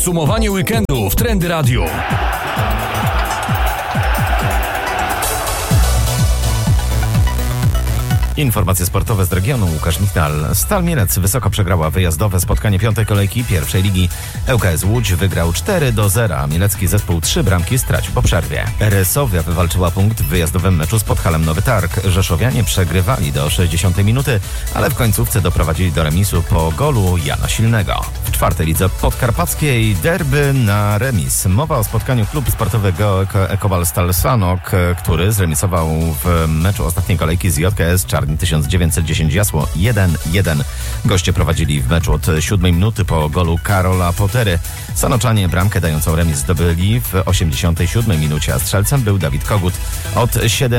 Podsumowanie weekendu w Trendy Radio. Informacje sportowe z regionu. Łukasz Michal. Stal Mielec wysoko przegrała wyjazdowe spotkanie piątej kolejki pierwszej ligi. ŁKS Łódź wygrał 4-0. Mielecki zespół 3 bramki stracił po przerwie. RS-owia wywalczyła punkt w wyjazdowym meczu z Podhalem Nowy Targ. Rzeszowianie przegrywali do 60 minuty, ale w końcówce doprowadzili do remisu po golu Jana Silnego. W czwartej lidze podkarpackiej derby na remis. Mowa o spotkaniu klubu sportowego Ekobal Stal Sanok, który zremisował w meczu ostatniej kolejki z JKS Czarni 1910 Jasło 1-1. Goście prowadzili w meczu od 7 minuty po golu Karola Potery. Sanoczanie bramkę dającą remis zdobyli w 87 minucie, a strzelcem był Dawid Kogut. Od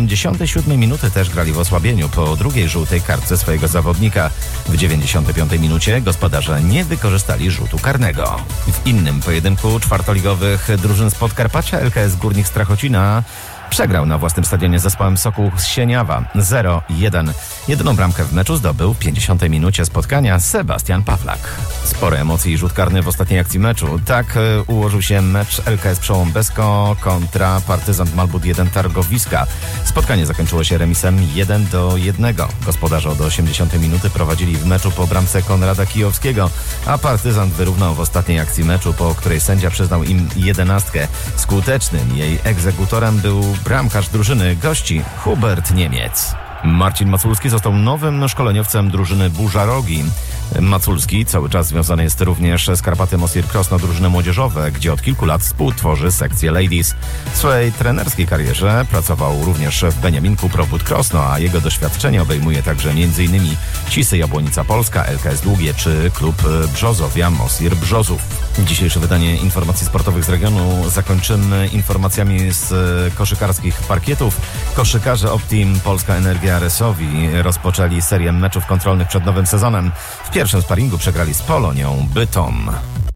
77 minuty też grali w osłabieniu po drugiej żółtej kartce swojego zawodnika. W 95 minucie gospodarze nie wykorzystali rzutu karnego. W innym pojedynku czwartoligowych drużyn z Podkarpacia LKS Górnik Strachocina przegrał na własnym stadionie z zespołem Sokół z Sieniawa 0-1. Jedyną bramkę w meczu zdobył w 50 minucie spotkania Sebastian Pawlak. Spore emocje i rzut karny w ostatniej akcji meczu. Tak ułożył się mecz LKS Przełom Besko kontra Partyzant Malbut 1 Targowiska. Spotkanie zakończyło się remisem 1-1. Gospodarze od 80 minuty prowadzili w meczu po bramce Konrada Kijowskiego, a Partyzant wyrównał w ostatniej akcji meczu, po której sędzia przyznał im 11. Skutecznym jej egzekutorem był bramkarz drużyny gości Hubert Niemiec. Marcin Maculski został nowym szkoleniowcem drużyny Burza Rogi. Maculski cały czas związany jest również z Karpatem Osir Krosno drużyny młodzieżowe, gdzie od kilku lat współtworzy sekcję Ladies. W swojej trenerskiej karierze pracował również w Beniaminku Probód Krosno, a jego doświadczenie obejmuje także m.in. Cisy Jabłonica Polska, LKS Długie czy klub Brzozowia Mosir Brzozów. Dzisiejsze wydanie informacji sportowych z regionu zakończymy informacjami z koszykarskich parkietów. Koszykarze Optim Polska Energia RS-owi rozpoczęli serię meczów kontrolnych przed nowym sezonem. W pierwszym sparingu przegrali z Polonią Bytom.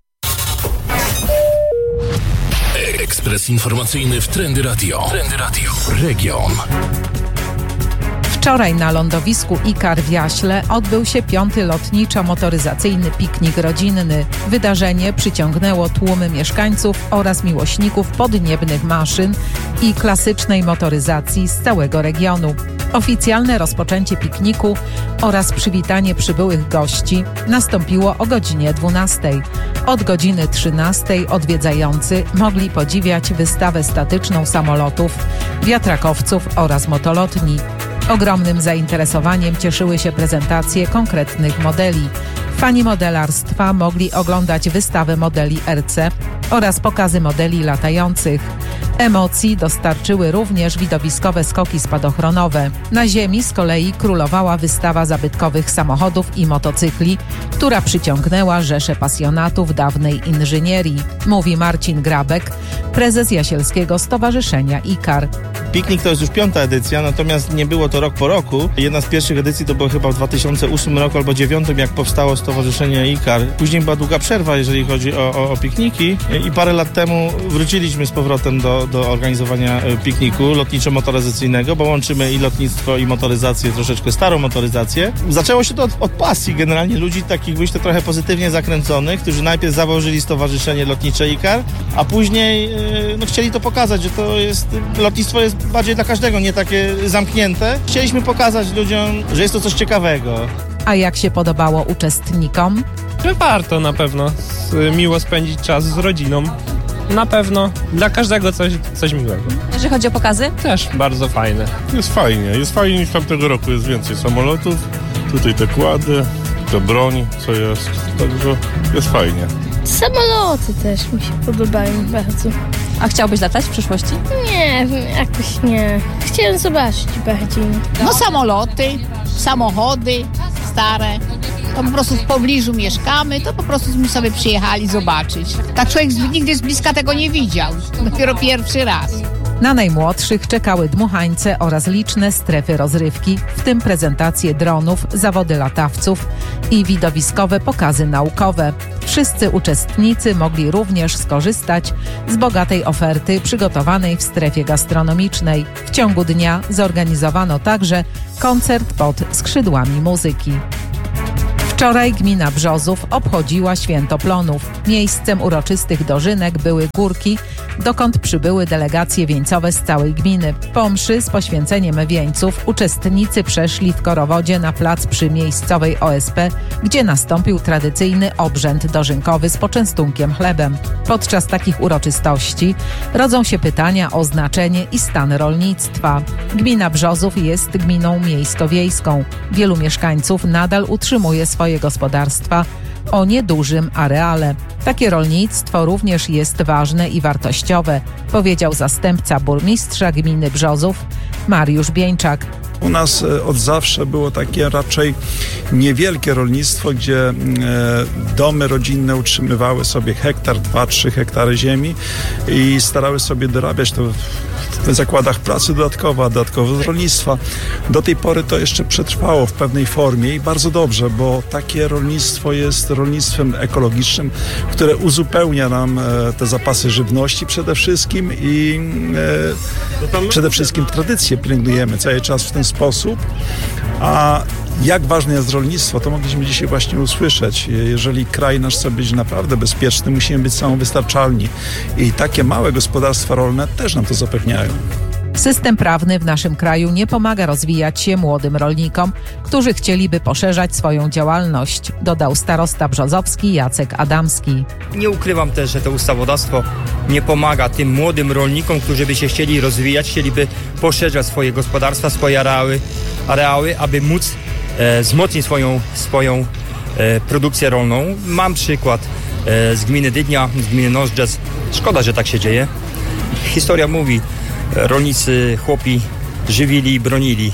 Ekspres informacyjny w Trendy Radio. Trendy Radio. Region. Wczoraj na lądowisku IKAR w Jaśle odbył się 5. lotniczo-motoryzacyjny piknik rodzinny. Wydarzenie przyciągnęło tłumy mieszkańców oraz miłośników podniebnych maszyn i klasycznej motoryzacji z całego regionu. Oficjalne rozpoczęcie pikniku oraz przywitanie przybyłych gości nastąpiło o godzinie 12. Od godziny 13 odwiedzający mogli podziwiać wystawę statyczną samolotów, wiatrakowców oraz motolotni. Ogromnym zainteresowaniem cieszyły się prezentacje konkretnych modeli. Fani modelarstwa mogli oglądać wystawę modeli RC oraz pokazy modeli latających. Emocji dostarczyły również widowiskowe skoki spadochronowe. Na ziemi z kolei królowała wystawa zabytkowych samochodów i motocykli, która przyciągnęła rzesze pasjonatów dawnej inżynierii, mówi Marcin Grabek, prezes Jasielskiego Stowarzyszenia IKAR. Piknik to jest już 5. edycja, natomiast nie było to rok po roku. Jedna z pierwszych edycji to była chyba w 2008 roku albo 2009, jak powstało Stowarzyszenie IKAR. Później była długa przerwa, jeżeli chodzi o pikniki i parę lat temu wróciliśmy z powrotem do organizowania pikniku lotniczo-motoryzacyjnego, bo łączymy i lotnictwo, i motoryzację, troszeczkę starą motoryzację. Zaczęło się to od pasji generalnie ludzi takich, myślę, trochę pozytywnie zakręconych, którzy najpierw założyli Stowarzyszenie Lotnicze IKAR, a później chcieli to pokazać, że to jest, lotnictwo jest bardziej dla każdego, nie takie zamknięte. Chcieliśmy pokazać ludziom, że jest to coś ciekawego. A jak się podobało uczestnikom? Warto na pewno miło spędzić czas z rodziną. Na pewno dla każdego coś miłego. Jeżeli chodzi o pokazy? Też bardzo fajne. Jest fajnie niż tamtego roku, jest więcej samolotów, tutaj te kłady, te broń, co jest, także jest fajnie. Samoloty też mi się podobają bardzo. A chciałbyś latać w przyszłości? Nie, jakoś nie. Chciałem zobaczyć bardziej. No samoloty, samochody stare. To po prostu w pobliżu mieszkamy, to po prostu sobie przyjechali zobaczyć. Tak człowiek nigdy z bliska tego nie widział. Dopiero pierwszy raz. Na najmłodszych czekały dmuchańce oraz liczne strefy rozrywki, w tym prezentacje dronów, zawody latawców i widowiskowe pokazy naukowe. Wszyscy uczestnicy mogli również skorzystać z bogatej oferty przygotowanej w strefie gastronomicznej. W ciągu dnia zorganizowano także koncert pod skrzydłami muzyki. Wczoraj gmina Brzozów obchodziła Święto Plonów. Miejscem uroczystych dożynek były Górki, dokąd przybyły delegacje wieńcowe z całej gminy. Po mszy z poświęceniem wieńców uczestnicy przeszli w Korowodzie na plac przy miejscowej OSP, gdzie nastąpił tradycyjny obrzęd dożynkowy z poczęstunkiem chlebem. Podczas takich uroczystości rodzą się pytania o znaczenie i stan rolnictwa. Gmina Brzozów jest gminą miejsko-wiejską. Wielu mieszkańców nadal utrzymuje swoje gospodarstwa o niedużym areale. Takie rolnictwo również jest ważne i wartościowe, powiedział zastępca burmistrza gminy Brzozów Mariusz Bieńczak. U nas od zawsze było takie raczej niewielkie rolnictwo, gdzie domy rodzinne utrzymywały sobie 1, 2, 3 hektary ziemi i starały sobie dorabiać to w zakładach pracy dodatkowo z rolnictwa. Do tej pory to jeszcze przetrwało w pewnej formie i bardzo dobrze, bo takie rolnictwo jest rolnictwem ekologicznym, które uzupełnia nam te zapasy żywności przede wszystkim i przede wszystkim tradycje pielęgnujemy cały czas w ten sposób. A jak ważne jest rolnictwo, to mogliśmy dzisiaj właśnie usłyszeć. Jeżeli kraj nasz chce być naprawdę bezpieczny, musimy być samowystarczalni. I takie małe gospodarstwa rolne też nam to zapewniają. System prawny w naszym kraju nie pomaga rozwijać się młodym rolnikom, którzy chcieliby poszerzać swoją działalność, dodał starosta brzozowski Jacek Adamski. Nie ukrywam też, że to ustawodawstwo nie pomaga tym młodym rolnikom, którzy by się chcieli rozwijać, chcieliby poszerzać swoje gospodarstwa, swoje areały, aby móc wzmocnić swoją produkcję rolną. Mam przykład z gminy Dydnia, z gminy Nozdrzec. Szkoda, że tak się dzieje. Historia mówi, rolnicy, chłopi żywili i bronili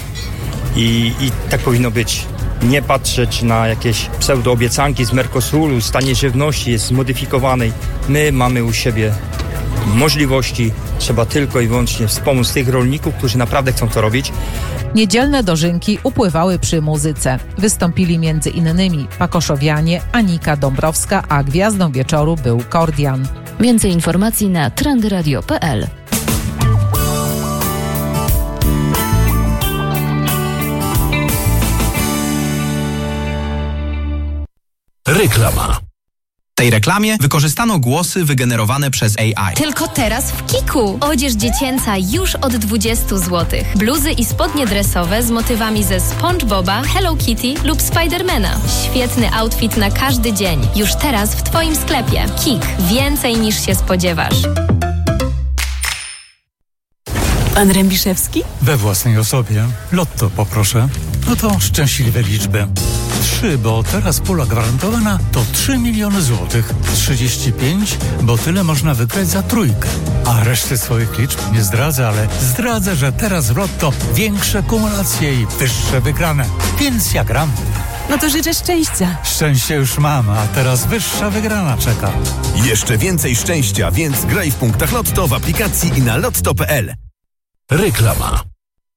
i tak powinno być. Nie patrzeć na jakieś pseudoobiecanki z Mercosuru, stanie żywności jest zmodyfikowanej. My mamy u siebie możliwości, trzeba tylko i wyłącznie wspomóc tych rolników, którzy naprawdę chcą to robić. Niedzielne dożynki upływały przy muzyce. Wystąpili m.in. Pakoszowianie, Anika Dąbrowska, a gwiazdą wieczoru był Kordian. Więcej informacji na trendyradio.pl. Reklama. W tej reklamie wykorzystano głosy wygenerowane przez AI. Tylko teraz w Kiku. Odzież dziecięca już od 20 zł. Bluzy i spodnie dresowe z motywami ze SpongeBoba, Hello Kitty lub Spidermana. Świetny outfit na każdy dzień. Już teraz w Twoim sklepie. Kik. Więcej niż się spodziewasz. Pan Rębiszewski? We własnej osobie. Lotto poproszę. No to szczęśliwe liczby. 3, bo teraz pula gwarantowana to 3 miliony złotych. 35, bo tyle można wygrać za trójkę. A reszty swoich liczb nie zdradzę, ale zdradzę, że teraz w Lotto większe kumulacje i wyższe wygrane. Więc ja gram. No to życzę szczęścia. Szczęście już mam, a teraz wyższa wygrana czeka. Jeszcze więcej szczęścia, więc graj w punktach Lotto w aplikacji i na lotto.pl. Reklama.